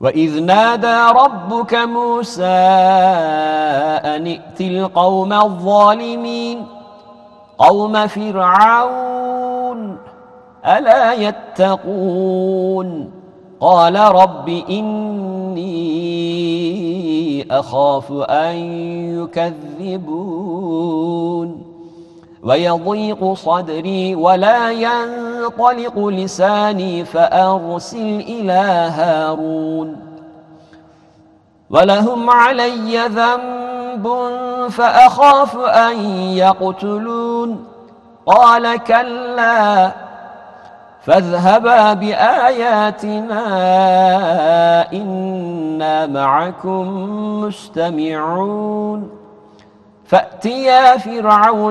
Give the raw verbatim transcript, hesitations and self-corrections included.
وإذ نادى ربك موسى أن ائت القوم الظالمين قوم فرعون ألا يتقون قال رب إني أخاف أن يكذبون ويضيق صدري ولا ينطلق لساني فأرسل إلى هارون ولهم علي ذنب فأخاف أن يقتلون قال كلا فاذهبا بآياتنا إنا معكم مستمعون فأتيا فرعون